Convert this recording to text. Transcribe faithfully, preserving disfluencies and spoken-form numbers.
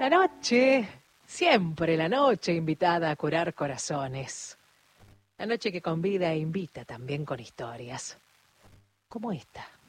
La noche, siempre la noche invitada a curar corazones. La noche que convida e invita también con historias, como esta.